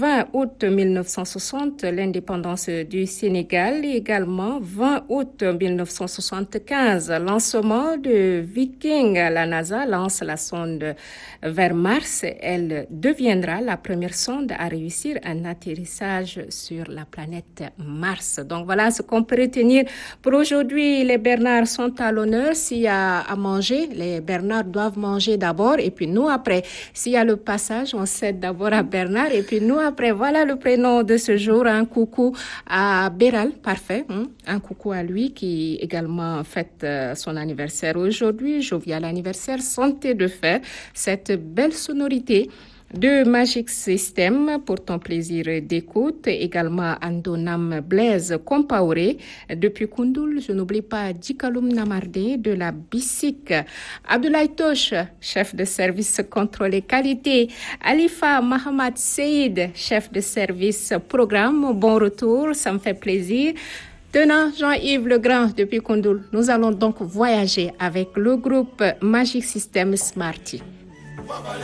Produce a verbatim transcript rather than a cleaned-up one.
vingt août mille neuf cent soixante, l'indépendance du Sénégal, et également vingt août mille neuf cent soixante-quinze, lancement de Viking. La NASA lance la sonde vers Mars. Elle deviendra la première sonde à réussir un atterrissage sur la planète Mars. Donc voilà ce qu'on peut retenir pour aujourd'hui. Les Bernards sont à l'honneur. S'il y a à manger, les Bernards doivent manger d'abord et puis nous après. S'il y a le passage, on cède d'abord à Bernard et puis nous après. Voilà le prénom de ce jour. Un coucou à Béral, parfait. Hein? Un coucou à lui qui également fête euh, son anniversaire aujourd'hui. Jovial anniversaire, santé de fer. Cette belle sonorité de Magic System pour ton plaisir d'écoute. Également Andonam Blaise Compaoré depuis Koundoul. Je n'oublie pas Djikaloum Namardé de la Bissic. Abdoulaye Toche, chef de service contrôle et qualité. Alifa Mahamad Seyd, chef de service programme. Bon retour, ça me fait plaisir. Tenant Jean-Yves Legrand depuis Koundoul. Nous allons donc voyager avec le groupe Magic System Smarty.